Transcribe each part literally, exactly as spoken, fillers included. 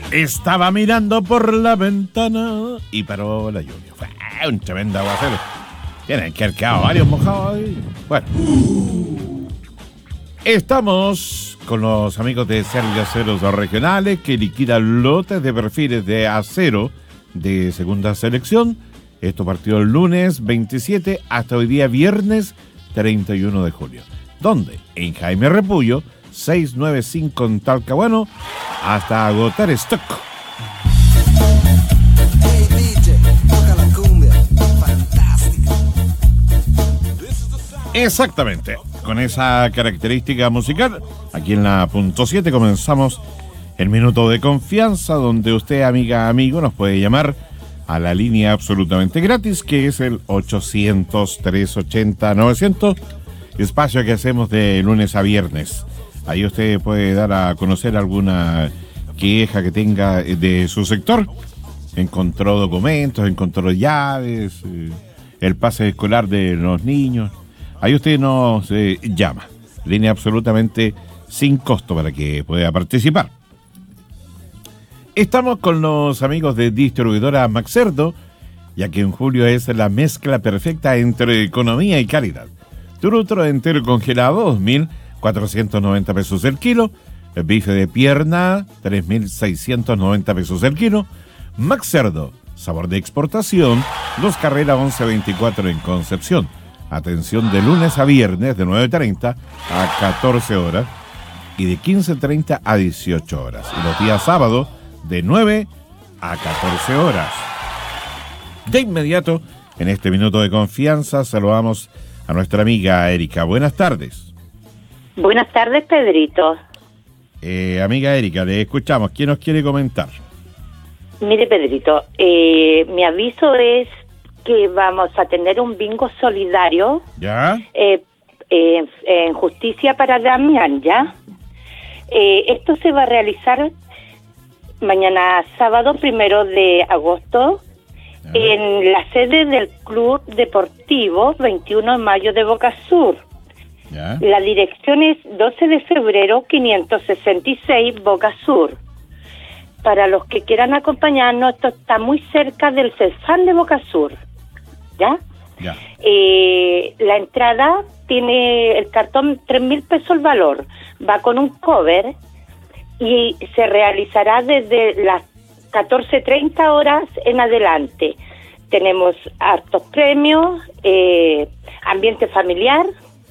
Estaba mirando por la ventana y paró la lluvia. Fue un tremendo aguacero. Tienen que haber quedado varios mojados ahí. Bueno. Estamos con los amigos de Sergio Aceros Regionales que liquidan lotes de perfiles de acero de segunda selección. Esto partió el lunes veintisiete hasta hoy día viernes treinta y uno de julio. ¿Dónde? En Jaime Repullo, seiscientos noventa y cinco en Talcahuano, hasta agotar stock. Hey D J, toca la cumbia, fantástica. Exactamente, con esa característica musical, aquí en la punto siete comenzamos el minuto de confianza, donde usted, amiga, amigo, nos puede llamar a la línea absolutamente gratis, que es el ochocientos, trescientos ochenta, novecientos, espacio que hacemos de lunes a viernes. Ahí usted puede dar a conocer alguna queja que tenga de su sector. Encontró documentos, encontró llaves, eh, el pase escolar de los niños. Ahí usted nos eh, llama. Línea absolutamente sin costo para que pueda participar. Estamos con los amigos de distribuidora Maxerdo, ya que en julio es la mezcla perfecta entre economía y calidad. Trutro entero congelado, dos mil cuatrocientos noventa pesos el kilo. El bife de pierna, tres mil seiscientos noventa pesos el kilo. Maxerdo, sabor de exportación, Dos Carreras once veinticuatro en Concepción. Atención de lunes a viernes de nueve treinta a catorce horas y de quince treinta a dieciocho horas. Y los días sábados de nueve a catorce horas. De inmediato, en este minuto de confianza, saludamos a nuestra amiga Erika. Buenas tardes. Buenas tardes, Pedrito. Eh, amiga Erika, le escuchamos. ¿Quién nos quiere comentar? Mire, Pedrito, eh, mi aviso es que vamos a tener un bingo solidario. ¿Ya? Eh, eh, en Justicia para Damián, ¿ya? Eh, esto se va a realizar mañana sábado, primero de agosto, ¿ya?, en la sede del Club Deportivo veintiuno de mayo de Boca Sur. ¿Ya? La dirección es doce de febrero, quinientos sesenta y seis, Boca Sur. Para los que quieran acompañarnos, esto está muy cerca del CESFAM de Boca Sur. ¿Ya? Ya. Eh, la entrada tiene el cartón tres mil pesos el valor. Va con un cover y se realizará desde las catorce treinta horas en adelante. Tenemos hartos premios, eh, ambiente familiar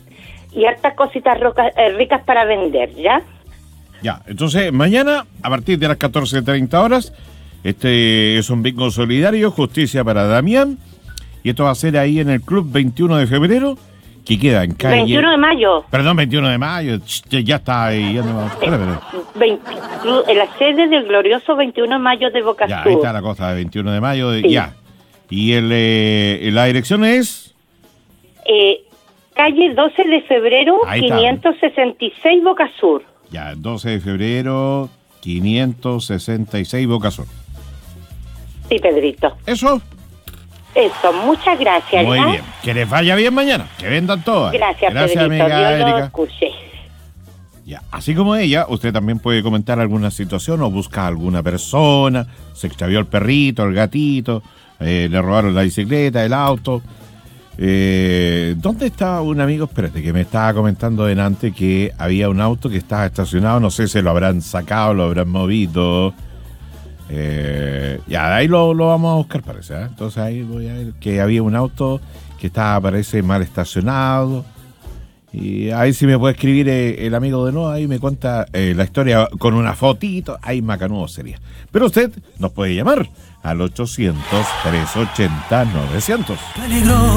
y hartas cositas rocas, eh, ricas para vender, ¿ya? Ya, entonces mañana a partir de las catorce treinta horas, este es un bingo solidario, Justicia para Damián, y esto va a ser ahí en el Club veintiuno de febrero, que queda en calle... veintiuno de mayo. Perdón, veintiuno de mayo, ya está ahí. Ya no... espera, espera. veinte, en la sede del glorioso veintiuno de mayo de Boca Ya, Sur. ahí está la cosa de veintiuno de mayo, de... Sí. ya. Y el, eh, la dirección es... Eh, calle doce de febrero, Ahí está. quinientos sesenta y seis, Boca Sur. Ya, doce de febrero, quinientos sesenta y seis, Boca Sur. Sí, Pedrito. ¿Eso? Eso, muchas gracias. Muy ¿ya? bien. Que les vaya bien mañana. Que vendan todas. Gracias, Gracias, Pedrito. amiga Dios lo Erika. escuche. Ya. Así como ella, usted también puede comentar alguna situación o busca a alguna persona. Se extravió el perrito, el gatito, eh, le robaron la bicicleta, el auto. Eh, ¿Dónde está un amigo? Espérate, que me estaba comentando delante que había un auto que estaba estacionado. No sé si lo habrán sacado, lo habrán movido. Eh, ya, de ahí lo, lo vamos a buscar, parece. ¿eh? Entonces ahí voy a ver que había un auto que estaba, parece, mal estacionado. Y ahí si me puede escribir eh, el amigo de nuevo, ahí me cuenta eh, la historia con una fotito. Ahí macanudo sería. Pero usted nos puede llamar al ochocientos, trescientos ochenta, novecientos. Peligro.